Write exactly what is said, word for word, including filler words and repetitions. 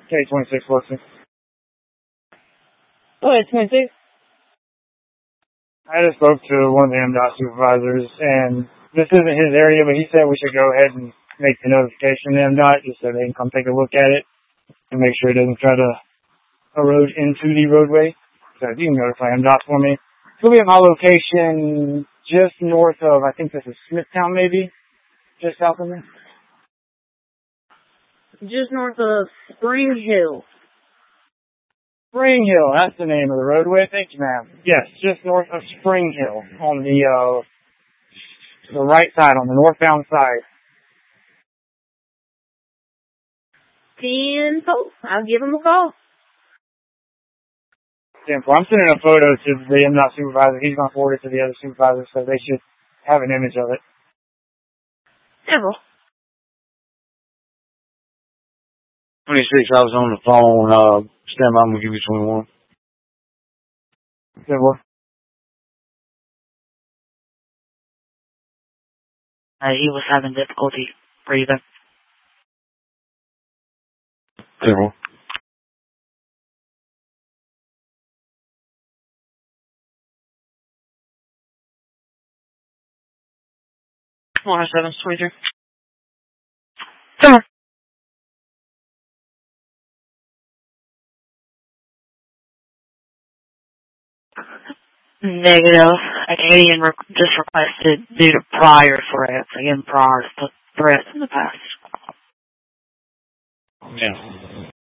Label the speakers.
Speaker 1: K twenty-six, Wilson.
Speaker 2: Go ahead, twenty-six.
Speaker 1: I just spoke to one of the M DOT supervisors, and this isn't his area, but he said we should go ahead and make the notification to M DOT just so they can come take a look at it and make sure it doesn't try to erode into the roadway. So if you can notify M DOT for me. It's going to be at my location just north of, I think this is Smithtown maybe, just south of me.
Speaker 2: Just north of Spring Hill.
Speaker 1: Spring Hill, that's the name of the roadway. Thank you, ma'am. Yes, just north of Spring Hill on the, uh, the right side, on the northbound side.
Speaker 2: ten four. I'll give him a call.
Speaker 1: ten four. I'm sending a photo to the M DOT supervisor. He's going to forward it to the other supervisors, so they should have an image of it.
Speaker 2: Several.
Speaker 3: twenty-six, I was on the phone. Uh, stand by, I'm going to give you twenty-one.
Speaker 1: ten four.
Speaker 4: Uh, he was having difficulty breathing.
Speaker 3: ten four.
Speaker 4: one oh seven, twenty-three. Sir. Negative. A Canadian re- just requested due to prior threats, again, prior th- threats in the past.
Speaker 3: Yeah.